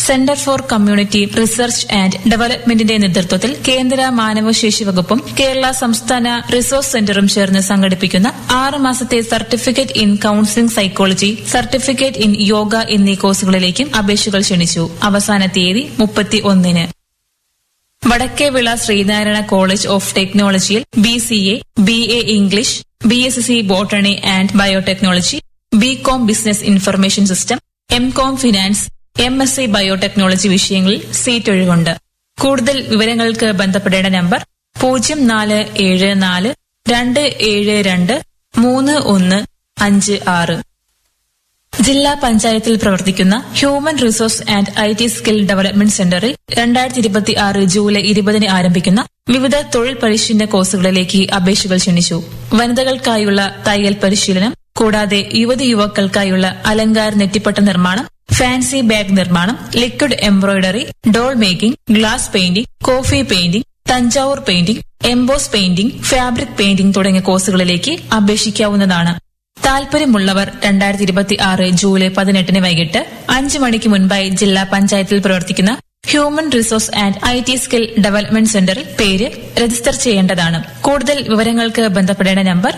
Centre for community research and ഡെവലപ്മെന്റിന്റെ നേതൃത്വത്തിൽ കേന്ദ്ര മാനവശേഷി വകുപ്പും കേരള സംസ്ഥാന റിസോഴ്സ് സെന്ററും ചേർന്ന് സംഘടിപ്പിക്കുന്ന 6 മാസത്തെ certificate in counselling psychology, certificate in yoga എന്നീ കോഴ്സുകളിലേക്കും അപേക്ഷകൾ ക്ഷണിച്ചു. അവസാന തീയതി 31-ന്. വടക്കേവിള ശ്രീനാരായണ കോളേജ് ഓഫ് ടെക്നോളജിയിൽ BCA, BA English, BSc botany and biotechnology, BCom business information system, MCom finance, MSc biotechnology വിഷയങ്ങളിൽ സീറ്റ് ഒഴിവുണ്ട്. കൂടുതൽ വിവരങ്ങൾക്ക് ബന്ധപ്പെടേണ്ട നമ്പർ 0474-272-3156. ജില്ലാ പഞ്ചായത്തിൽ പ്രവർത്തിക്കുന്ന human resource and IT skill development സെന്ററിൽ 2026 ജൂലൈ 20-ന് ആരംഭിക്കുന്ന വിവിധ തൊഴിൽ പരിശീലന കോഴ്സുകളിലേക്ക് അപേക്ഷകൾ ക്ഷണിച്ചു. വനിതകൾക്കായുള്ള തയ്യൽ പരിശീലനം, കൂടാതെ യുവതീ-യുവാക്കൾക്കായുള്ള അലങ്കാര നെറ്റിപ്പട്ട നിർമ്മാണം, ഫാൻസി ബാഗ് നിർമ്മാണം, liquid embroidery, doll making, glass painting, coffee painting, Thanjavur painting, emboss painting, fabric painting തുടങ്ങിയ കോഴ്സുകളിലേക്ക് അപേക്ഷിക്കാവുന്നതാണ്. താൽപര്യമുള്ളവർ 2026 ജൂലൈ 18-ന് വൈകിട്ട് 5 മണിക്ക് മുൻപായി ജില്ലാ പഞ്ചായത്തിൽ പ്രവർത്തിക്കുന്ന human resource and IT skill development സെന്ററിൽ പേര് രജിസ്റ്റർ ചെയ്യേണ്ടതാണ്. കൂടുതൽ വിവരങ്ങൾക്ക് ബന്ധപ്പെടേണ്ട നമ്പർ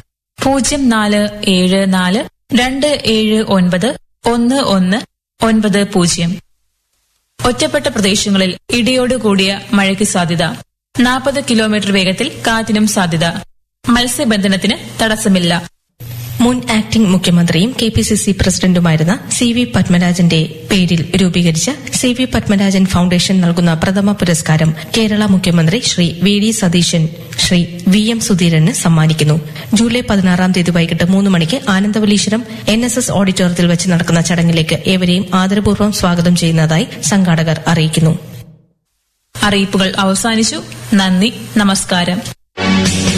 0474-279-1190. ഒറ്റപ്പെട്ട പ്രദേശങ്ങളിൽ ഇടിയോടുകൂടിയ മഴയ്ക്ക് സാധ്യത. 40 കിലോമീറ്റർ വേഗത്തിൽ കാറ്റിനും സാധ്യത. മത്സ്യബന്ധനത്തിന് തടസ്സമില്ല. മുൻ ആക്ടിംഗ് മുഖ്യമന്ത്രിയും KPCC പ്രസിഡന്റുമായിരുന്ന CV പത്മരാജന്റെ പേരിൽ രൂപീകരിച്ച CV പത്മരാജൻ ഫൌണ്ടേഷൻ നൽകുന്ന പ്രഥമ പുരസ്കാരം കേരള മുഖ്യമന്ത്രി ശ്രീ VD സതീശൻ ശ്രീ VM സുധീരന് സമ്മാനിക്കുന്നു. ജൂലൈ 16-ാം തീയതി വൈകിട്ട് 3 മണിക്ക് ആനന്ദവല്ലീശ്വരം NSS ഓഡിറ്റോറിയത്തിൽ വെച്ച് നടക്കുന്ന ചടങ്ങിലേക്ക് ഏവരെയും ആദരപൂർവ്വം സ്വാഗതം ചെയ്യുന്നതായി സംഘാടകർ അറിയിക്കുന്നു. അറിയിപ്പുകൾ അവസാനിച്ചു. നന്ദി, നമസ്കാരം.